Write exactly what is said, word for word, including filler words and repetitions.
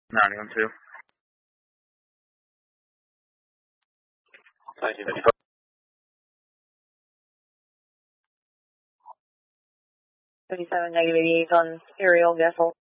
nine one two. nineteen fifty-five. thirty-seven negative eighty-eight on aerial vessel.